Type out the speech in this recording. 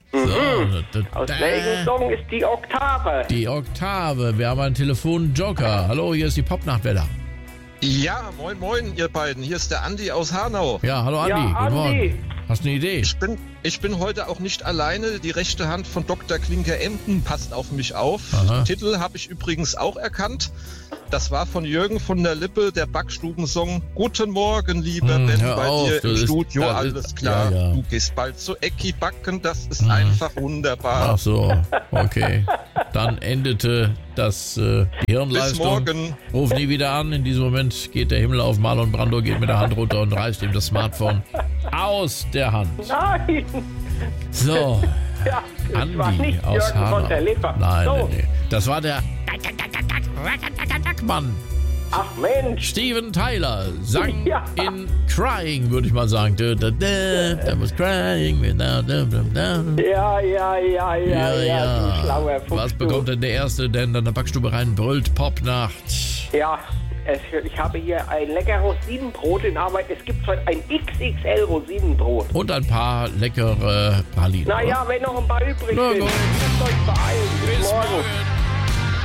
Aus welchem Song ist die Oktave? Die Oktave. Wir haben einen Telefonjoker. Hallo, hier ist die Popnachtwelle. Ja, moin moin, ihr beiden. Hier ist der Andi aus Hanau. Ja, hallo Andi. Ja, Guten Andi. Morgen. Hast du eine Idee? Ich bin heute auch nicht alleine. Die rechte Hand von Dr. Klinker-Emden passt auf mich auf. Aha. Den Titel habe ich übrigens auch erkannt. Das war von Jürgen von der Lippe, der Backstubensong. Guten Morgen, lieber Ben, hör bei auf, dir im das ist- Studio, das alles ist- klar. ja. Du gehst bald zu Ecki backen, das ist einfach wunderbar. Ach so, okay. Dann endete die Bis Hirnleistung. morgen. Ruf nie wieder an. In diesem Moment geht der Himmel auf. Marlon Brando geht mit der Hand runter und reißt ihm das Smartphone aus der Hand. Nein! So, Ja, das war Andi nicht aus Jürgen Hanau. von der Lippe. Nein, So. nee. Das war der Mann. Ach Mensch! Steven Tyler sang Ja. in Crying, würde ich mal sagen. I was crying without Ja, du schlauer Fuchs. Was du. bekommt denn der Erste, der in der Backstube rein brüllt? Popnacht. Ja, ich habe hier ein lecker Rosinenbrot in Arbeit. Es gibt heute ein XXL Rosinenbrot. Und ein paar leckere Pralinen. Naja, wenn noch ein paar übrig Na sind, gut. müsst euch beeilen. Bis Bis morgen. morgen.